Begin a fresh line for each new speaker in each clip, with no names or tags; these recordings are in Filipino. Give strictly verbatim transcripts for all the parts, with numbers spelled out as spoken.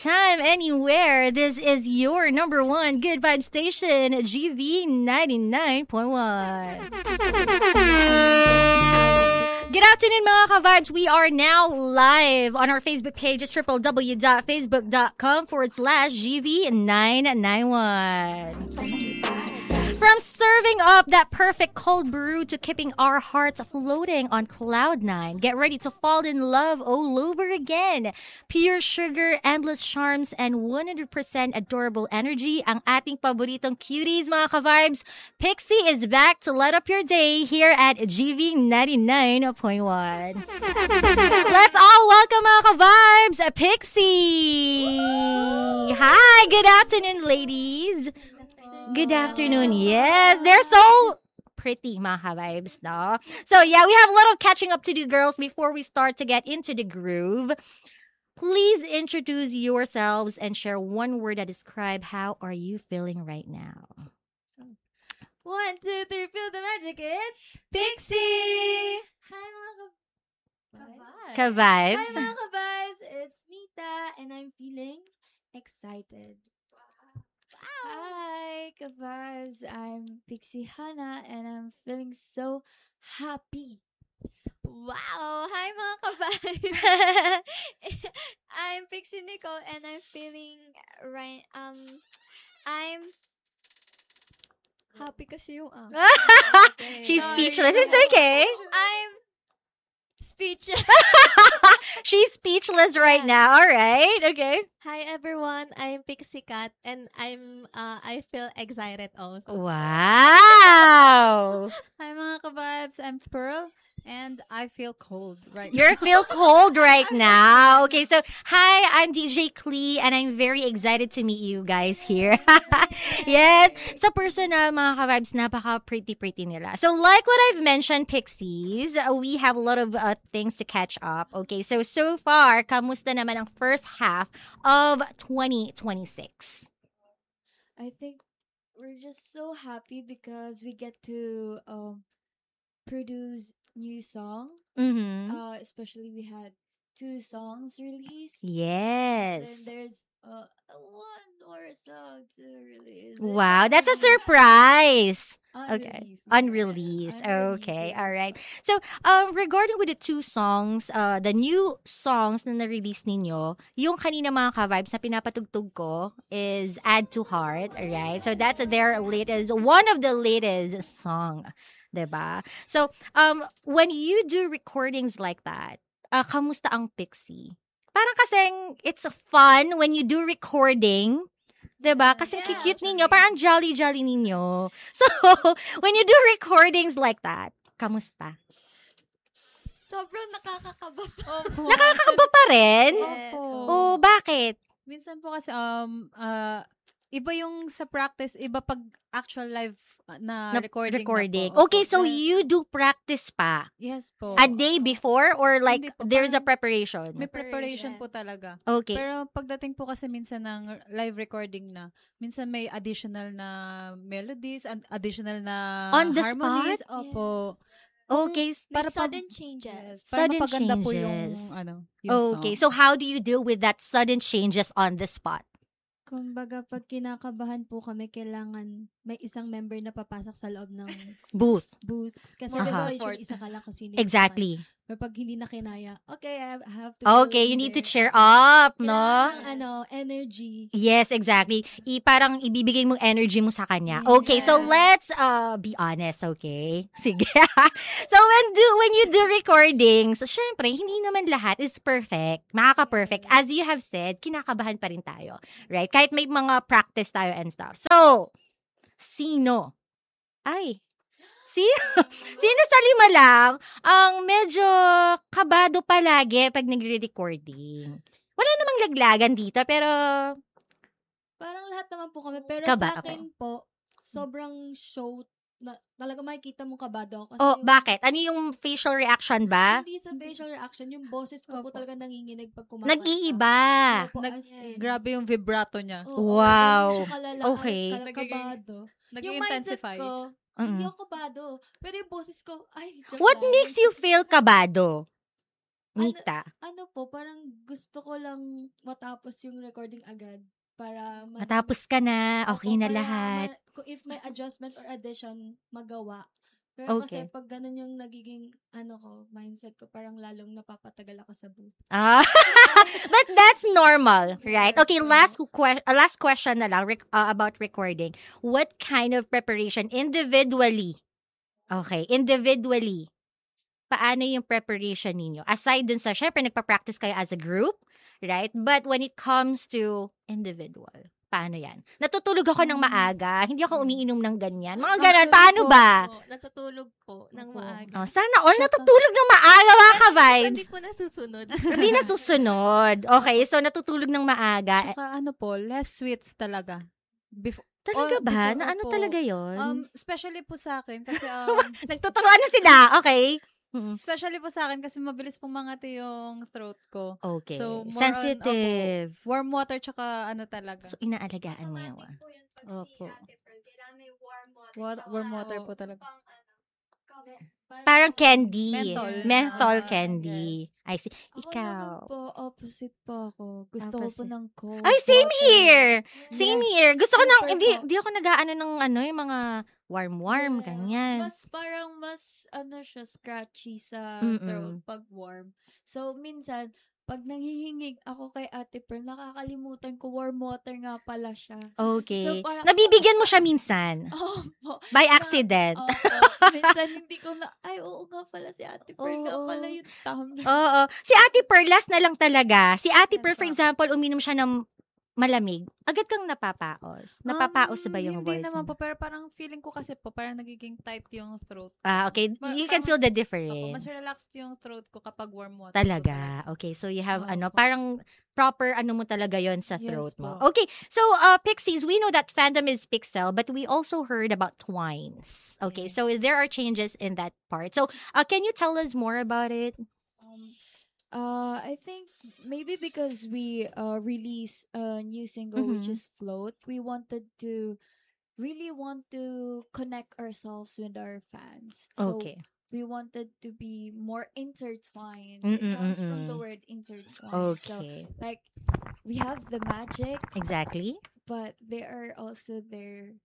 anytime, anywhere. This is your number one good vibe station, G V ninety-nine point one. Good afternoon, mga ka-vibes. We are now live on our Facebook page. It's www.facebook.com forward slash GV991. From serving up that perfect cold brew to keeping our hearts floating on cloud nine, get ready to fall in love all over again. Pure sugar, endless charms, and one hundred percent adorable energy ang ating paboritong cuties, mga ka-vibes. Pixie is back to light up your day here at G V ninety-nine point one. Let's all welcome, mga ka-vibes, Pixie! Hi, good afternoon, ladies. Good afternoon. Yes, they're so pretty, mga ka-vibes, no? So, yeah, we have a lot of catching up to do, girls, before we start to get into the groove. Please introduce yourselves and share one word that describe how are you feeling right now.
One, two, three, feel the magic. It's Pixie! Hi, mga ka-
Ka-vibes.
Hi, mga ka-vibes. It's Mita, and I'm feeling excited. Hi, ka-vibes. I'm Pixie Hana, and I'm feeling so happy.
Wow! Hi mga ka-vibes! I'm Pixie Nicole and I'm feeling right um I'm happy kasi yung ah.
She's
Sorry.
speechless. It's okay.
I'm speechless.
She's speechless right now. All right. Okay.
Hi everyone, I'm Pixie Cat and I'm uh, I feel excited also.
Wow.
Hi mga ka-vibes, I'm Pearl and I feel cold right
You feel cold right now. Okay, so hi, I'm D J Klee and I'm very excited to meet you guys here. Yes, sa personal, mga ka-vibes, napaka-pretty-pretty nila. So like what I've mentioned, Pixies, uh, we have a lot of uh, things to catch up. Okay, so so far, kamusta naman ang first half of twenty twenty-six?
I think we're just so happy because we get to um produce new song.
Mm-hmm.
Uh, especially we had two songs released.
Yes.
Then there's uh one more song to release.
Wow, that's a surprise. Okay.
Unreleased.
Unreleased. Okay. All right. So, um, regarding with the two songs, uh, the new songs na na-release ninyo, yung kanina mga ka-vibes na pinapatugtog ko is Add to Heart. All right. So, that's their latest, one of the latest song. Diba? So, um, when you do recordings like that, uh, kamusta ang Pixie? Parang kasing it's fun when you do recording. Diba? Kasi
Yes.
cute ninyo. Parang jolly-jolly ninyo. So, when you do recordings like that, kamusta?
Sobrang nakakakaba pa.
Opo.
Nakakakaba pa rin?
Yes.
Oh, bakit?
Minsan po kasi um uh, iba yung sa practice, iba pag actual live uh, na,
Na-
recording,
recording.
na po.
Okay, so
Opo.
you do practice pa?
Yes po.
A day before or like
Hindi po,
there's a
parang
preparation?
May preparation po talaga.
Okay.
Pero pagdating po kasi minsan ng live recording na, minsan may additional na melodies, and additional na
On the
harmonies.
spot?
Opo.
Okay.
May
Para pag-
sudden changes.
Yes, para
Sudden
mapaganda po yung
changes.
ano, yung
Okay.
song.
So how do you deal with that sudden changes on the spot?
Kumbaga, pag kinakabahan po kami, kailangan may isang member na papasok sa loob ng
Booth.
booth. Kasi
Aha.
diba, usually isa ka lang kung sino yung
Exactly.
sakay. Pero pag hindi na kinaya, okay, I have to
Okay,
go
you need to
there.
cheer up, no?
Kailangan ng, ano, energy.
Yes, exactly. I parang ibibigay mong energy mo sa kanya. Okay, so
Yes.
let's uh be honest, okay? Sige. So when do when you do recordings, syempre hindi naman lahat is perfect. Makaka-perfect. As you have said, kinakabahan pa rin tayo, right? Kahit may mga practice tayo and stuff. So, sino? Ay, Sino, sino sa lima lang ang medyo kabado palagi pag nagre-recording? Wala namang laglagan dito, pero
Parang lahat naman po kami. Pero
Kaba,
sa akin po, sobrang show na talaga makikita mong kabado ako. Kasi
oh,
yung-
bakit? Ano yung facial reaction ba?
Hindi sa facial reaction, yung boses ko po talaga nanginginig pag kumakanta.
Nag-iiba.
Opo,
Nag-
as in.
Grabe yung vibrato niya.
Oo,
Wow.
ganun siya kalala,
Okay.
kal- kabado. Yung mindset
Nag-intensify.
ko,
Mm-mm.
hindi ako kabado. Pero yung boses ko, ay, joke
What
lang.
makes you feel kabado? Nita.
Ano po, parang gusto ko lang matapos yung recording agad para ma-
Matapos ka na, okay
Opo,
na
para
lahat.
ma- kung if may adjustment or addition, magawa. Pero kasi
Okay.
pag ganun yung nagiging, ano ko, mindset ko, parang lalong napapatagal ako sa booth.
Ah, but that's normal, right?
Yes,
Okay,
oo.
last que- uh, last question na lang rec- uh, about recording. What kind of preparation individually? Okay, individually. Paano yung preparation ninyo? Aside dun sa, syempre, nagpa-practice kayo as a group, right? But when it comes to individual, paano yan? Natutulog ako ng maaga, hindi ako umiinom ng ganyan. Mga ganun,
Actually
paano
po,
ba?
Po, natutulog po ng
Opo.
maaga.
Oh, sana all natutulog ng maaga, mga
Hindi
ka-vibes.
po nasusunod.
Hindi na susunod. Okay, so natutulog ng maaga.
Tsaka ano po, less sweets talaga. Before,
Talaga
Oh,
ba?
before,
Na ano
opo.
talaga yon?
um, especially po sa akin kasi um,
Nagtuturoan na sila. Okay. Mm.
especially po sa akin kasi mabilis pong mangati yung throat ko.
Okay.
So, more on,
Sensitive.
Warm water tsaka ano talaga.
So, inaalagaan mo yun.
Automatic po yun pag
Opo.
si Ate Pearl. Kailangan may warm water.
Wa-
tsaka
warm water po talaga.
pang ano, cover.
Parang candy.
Menthol.
Menthol
Ah,
candy.
yes.
I see.
Ako
Ikaw.
naman po, opposite po ako. Gusto ko po
Opposite.
ng cold
Ay, same
water.
here. Same
Yes,
here. Gusto ko nang,
super
hindi,
po.
hindi ako nag-aano ng ano, yung mga warm-warm,
Yes,
ganyan.
Mas parang mas ano siya scratchy sa
Mm-mm.
throat pag warm. So minsan pag nanghihingig ako kay Ate Pearl, nakakalimutan ko warm water nga pala siya.
Okay.
So, parang-
Nabibigyan mo siya minsan.
Opo.
By
Na-
accident.
Opo. Minsan hindi ko na, ay oo nga pala si Ate Pearl nga
Oo.
pala yung tumbler.
Oo. Si Ate Pearl, last na lang talaga. Si Ate
Yes,
Pearl, for
ma'am.
example, uminom siya ng malamig. Agad kang napapaos. Napapaos
Um,
ba yung
Hindi
voice
naman
mo?
po, pero parang feeling ko kasi po, parang nagiging tight yung throat.
Ah, okay.
Ma-
You can
parang
feel
mas-
the
Opo,
difference.
mas relaxed yung throat ko kapag warm water. po
Talaga. Okay. So, you have,
Opo.
ano, parang proper, ano mo talaga yon sa
Yes
throat mo.
po.
Okay. So, uh, Pixies, we know that fandom is Pixel, but we also heard about Twines. Okay.
Yes.
So, there are changes in that part. So, uh, can you tell us more about it?
Um, uh, I think maybe because we uh release a new single which
Mhm.
is Float, we wanted to really want to connect ourselves with our fans. So
Okay.
we wanted to be more intertwined.
Mm-mm,
It comes from the
mm-mm.
word intertwined. So
Okay.
like we have the magic,
Exactly.
but they are also there.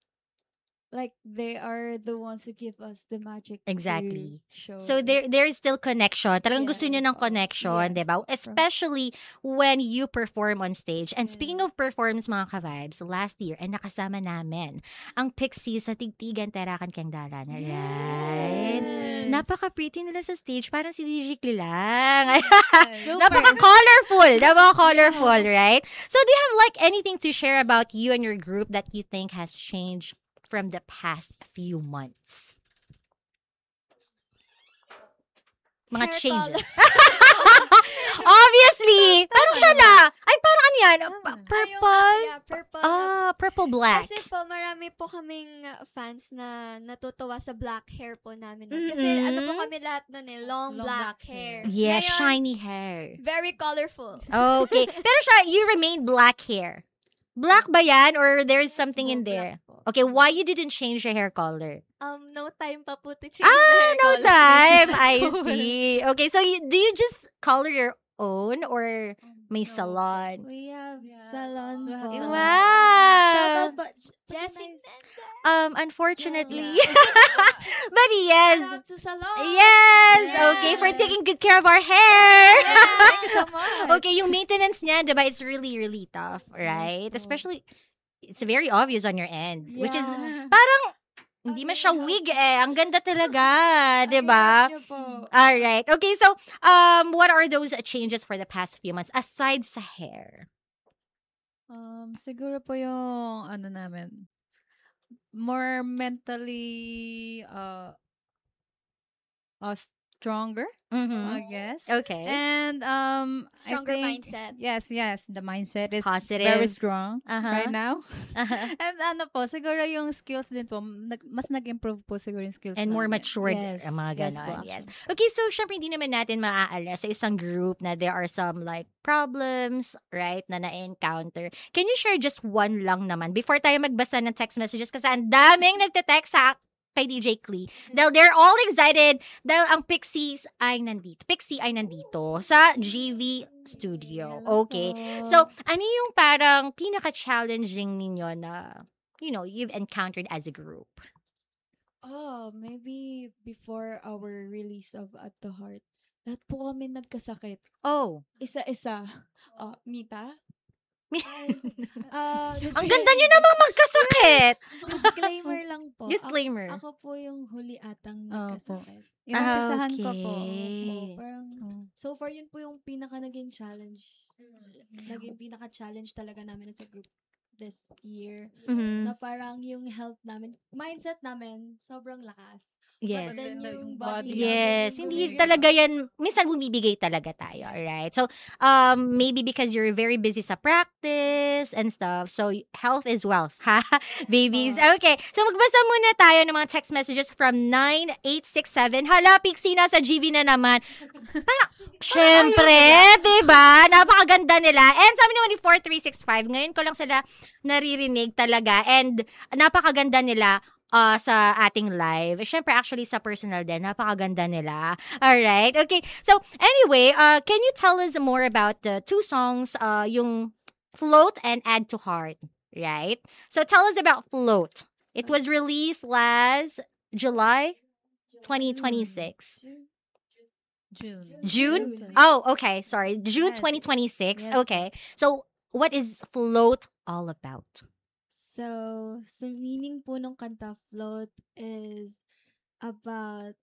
Like they are the ones who give us the magic. to
Exactly.
show
So
it.
there there is still connection. Talagang gusto niyo
Yes.
ng connection,
Yes.
'di ba? Especially when you perform on stage. And speaking of
Yes.
performance, mga ka-vibes, last year ay nakasama namin ang Pixies sa Tigtigan Tarakan Kang Dalan, right?
Yes.
Napaka-pretty nila sa stage, parang si D J Kilang.
Super.
Napaka-colorful, napaka-colorful, right? So do you have like anything to share about you and your group that you think has changed from the past few months? Mga
Hair
changes.
color.
Obviously! Parang siya na. Ay, parang ano yan? Pa-
Ay, yung,
Purple?
ah, yeah, purple. na-
Ah, purple black.
Kasi po, marami po kaming uh, fans na natutuwa sa black hair po namin. nun. Kasi
Mm-mm.
ano po kami lahat nun eh, long,
Long
black,
black
hair.
hair.
Yes,
Ngayon,
shiny hair.
very colorful.
Okay. Pero siya, you remain black hair. Black ba yan? Or there is something in there? Okay, why you didn't change your hair color?
Um, no time pa po to change
Ah,
the hair
no
color.
time. I
So,
see. Okay, so you, do you just color your own or may
No.
salon?
We have
Yeah.
salon
So we have
po.
salon.
Wow.
Shout out po.
Jessie
Um, unfortunately.
Yeah.
But yes.
Shout out to salon.
Yes.
Yes.
Okay, for taking good care of our hair.
Thank you so much.
Okay, yung maintenance niya, diba, it's really, really tough, right?
po.
Especially, it's very obvious on your end. Which is,
Yeah.
parang, hindi
Ang
man siya
hirap.
wig eh. Ang ganda talaga,
Ang
diba?
hirap niyo po.
Alright. Okay, so, um, what are those changes for the past few months aside sa hair?
Um, siguro po yung, ano namin, more mentally, uh, uh stronger,
Mm-hmm.
I guess.
Okay.
And, um, I
Stronger
think-
mindset.
Yes, yes. The mindset is
Positive.
very strong
Uh-huh.
right now.
Uh-huh.
And ano po, siguro yung skills din po, nag, mas nag-improve po siguro yung skills
And more
namin.
matured,
Yes,
ang mga
yes
ganon.
po,
Yes.
actually.
Okay, so syempre hindi naman natin maaalas sa isang group na there are some like problems, right, na na-encounter. Can you share just one lang naman before tayo magbasa ng text messages kasi ang daming nagte-text sa kay D J Clee. Dahil they're all excited dahil ang Pixies ay nandito. Pixie ay nandito sa G V Studio. Okay. So, ano yung parang pinaka-challenging ninyo na, you know, you've encountered as a group?
Oh, maybe before our release of At the Heart, lahat po kami nagkasakit.
Oh.
Isa-isa. Oh, Mita? Ah,
Ang ganda nyo namang magkasakit!
disclaimer lang po.
Disclaimer.
Ako, ako po yung huli atang
Opo.
nagkasakit.
Inumpisahan ko po.
Okay.
Oo, parang, so far yun po yung pinaka naging challenge. Naging pinaka challenge talaga namin as a group this year.
Mhm.
Na parang yung health namin, mindset namin, sobrang lakas.
Yes.
But then yung
Body
body,
Yes,
namin,
hindi
bumibigay.
talaga yan, minsan bumibigay talaga tayo, right? So, um, maybe because you're very busy sa practice and stuff, so health is wealth, ha? Babies. Okay, so magbasa muna tayo ng mga text messages from nine eight six seven. Hala, Pixie, nasa G V na naman. Parang, syempre, diba? Napakaganda nila. And sabi naman ni four three six five, ngayon ko lang sila naririnig talaga. And napakaganda nila uh, sa ating live. Syempre, actually, sa personal din, napakaganda nila. Alright, okay. So, anyway, uh, can you tell us more about the two songs, uh, yung Float and Add to Heart, right? So, tell us about Float. It was released last July twenty twenty-six.
June.
June?
June.
Oh, okay. Sorry. June
Yes.
twenty twenty-six.
Yes.
Okay. So, what is Float all about?
So, sa meaning po ng kanta Float is about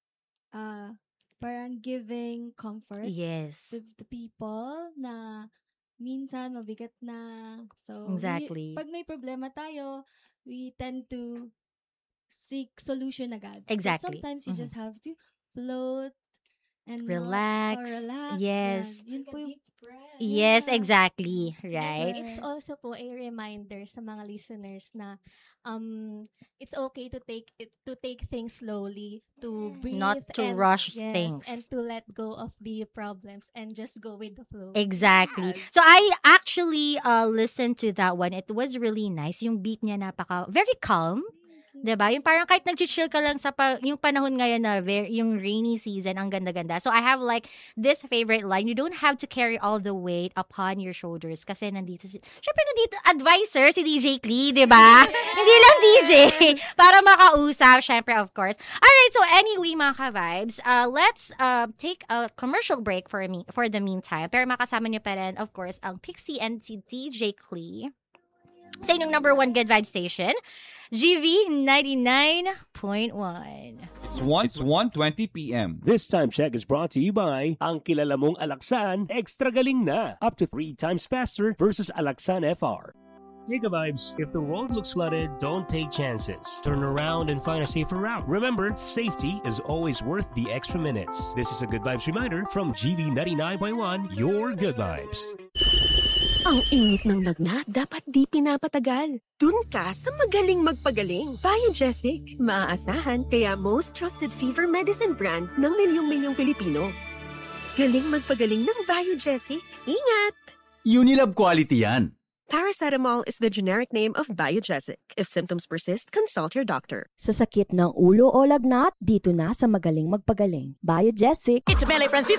uh, parang giving comfort
Yes.
to the people na minsan mabigat na. So,
Exactly.
we, pag may problema tayo, we tend to seek solution agad.
Exactly.
So, sometimes you
Mhm.
just have to float and not-
Relax.
or relax.
Yes.
Yan. Yun po yung
Yes,
Yeah.
exactly.
Yes.
Right?
It's also po a reminder sa mga listeners na um it's okay to take it to take things slowly, to breathe,
Not to
and,
rush
yes,
things.
and to let go of the problems and just go with the flow.
Exactly. So I actually uh listened to that one. It was really nice. Yung beat niya napaka very calm. 'Di ba? Yung parang kahit nag-chill ka lang sa pa, yung panahon ngayon na very, yung rainy season, ang ganda-ganda. So I have like this favorite line, you don't have to carry all the weight upon your shoulders kasi nandito si Syempre nandito advisor si D J Clee, 'di ba? Hindi lang D J para makausap, syempre of course. Alright, so anyway mga ka-vibes, uh, let's uh, take a commercial break for me for the meantime. Pero makasama niyo pa rin of course ang Pixie and si D J Clee sa inyong number one good vibe station, G V ninety-nine point one.
It's one it's one twenty p.m.
This time check is brought to you by ang kilala mong Alaksan, extra galing na. Up to three times faster versus Alaksan F R. Giga Vibes, if the road looks flooded, don't take chances. Turn around and find a safer route. Remember, safety is always worth the extra minutes. This is a Good Vibes reminder from G V ninety-nine point one, your Good Vibes.
Ang init ng lagnat, dapat di pinapatagal. Dun ka sa magaling magpagaling. Biogesic, maaasahan, kaya most trusted fever medicine brand ng milyong-milyong Pilipino. Galing magpagaling ng Biogesic. Ingat!
Unilab quality yan.
Paracetamol is the generic name of Biogesic. If symptoms persist, consult your doctor.
Sa sakit ng ulo o lagnat, dito na sa magaling magpagaling. Biogesic.
It's Mele Francis.